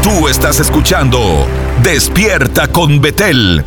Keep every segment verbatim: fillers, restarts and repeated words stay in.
Tú estás escuchando Despierta con Betel.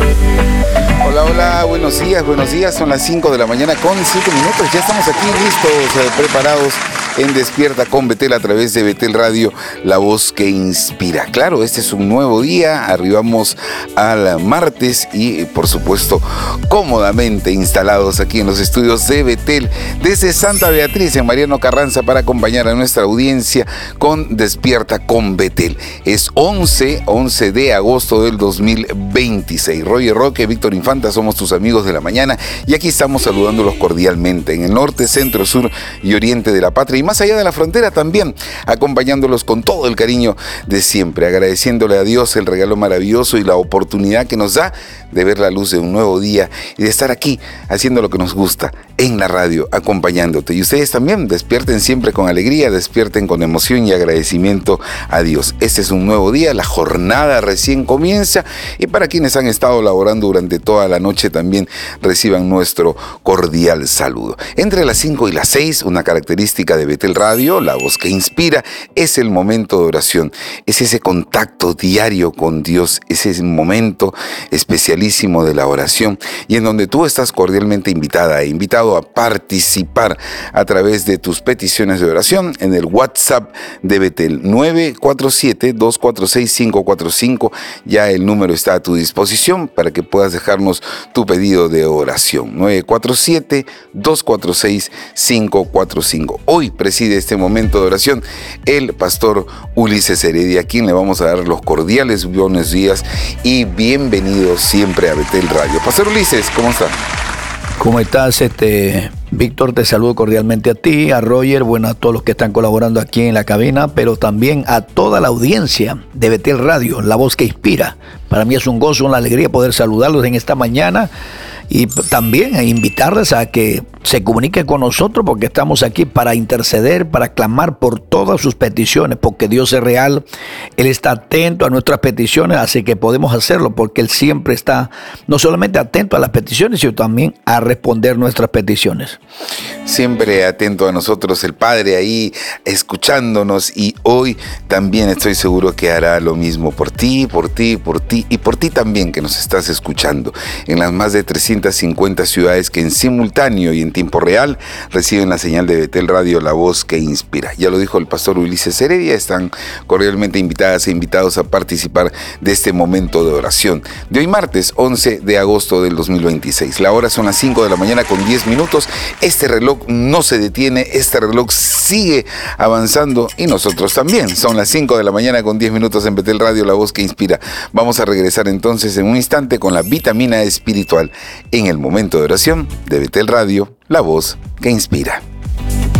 Hola, hola, buenos días, buenos días. Son las cinco de la mañana con siete minutos. Ya estamos aquí listos, eh, preparados en Despierta con Betel a través de Betel Radio, la voz que inspira. Claro, este es un nuevo día, arribamos al martes y, por supuesto, cómodamente instalados aquí en los estudios de Betel desde Santa Beatriz en Mariano Carranza para acompañar a nuestra audiencia con Despierta con Betel. Es once de agosto del dos mil veintiséis. Roger Roque, Víctor Infanta, somos tus amigos de la mañana y aquí estamos saludándolos cordialmente en el norte, centro, sur y oriente de la patria y más allá de la frontera también, acompañándolos con todo el cariño de siempre, agradeciéndole a Dios el regalo maravilloso y la oportunidad que nos da de ver la luz de un nuevo día y de estar aquí haciendo lo que nos gusta en la radio, acompañándote. Y ustedes también despierten siempre con alegría, despierten con emoción y agradecimiento a Dios. Este es un nuevo día, la jornada recién comienza y para quienes han estado laborando durante toda la noche también reciban nuestro cordial saludo. Entre las cinco y las seis, una característica de Betel Radio, la voz que inspira, es el momento de oración. Es ese contacto diario con Dios, es ese momento especialísimo de la oración y en donde tú estás cordialmente invitada e invitado a participar a través de tus peticiones de oración en el WhatsApp de Betel nueve cuatro siete, dos cuatro seis, cinco cuatro cinco. Ya el número está a tu disposición para que puedas dejarnos tu pedido de oración. nueve cuatro siete, dos cuatro seis, cinco cuatro cinco. Hoy preside este momento de oración el pastor Ulises Heredia, a quien le vamos a dar los cordiales buenos días y bienvenido siempre a Betel Radio. Pastor Ulises, ¿cómo está? ¿Cómo estás, este, Víctor? Te saludo cordialmente a ti, a Roger, bueno, a todos los que están colaborando aquí en la cabina, pero también a toda la audiencia de Betel Radio, la voz que inspira. Para mí es un gozo, una alegría poder saludarlos en esta mañana y también a invitarles a que se comuniquen con nosotros porque estamos aquí para interceder, para clamar por todas sus peticiones, porque Dios es real, Él está atento a nuestras peticiones, así que podemos hacerlo porque Él siempre está no solamente atento a las peticiones, sino también a responder nuestras peticiones. Siempre atento a nosotros el Padre ahí escuchándonos y hoy también estoy seguro que hará lo mismo por ti, por ti, por ti y por ti también que nos estás escuchando en las más de trescientas cincuenta ciudades que en simultáneo y en tiempo real reciben la señal de Betel Radio, la voz que inspira. Ya lo dijo el pastor Ulises Heredia, están cordialmente invitadas e invitados a participar de este momento de oración de hoy martes once de agosto del dos mil veintiséis. La hora son las cinco de la mañana con diez minutos. Este reloj no se detiene, este reloj sigue avanzando y nosotros también. Son las cinco de la mañana con diez minutos en Betel Radio, la voz que inspira. Vamos a regresar entonces en un instante con la vitamina espiritual en el momento de oración de Betel Radio, la voz que inspira.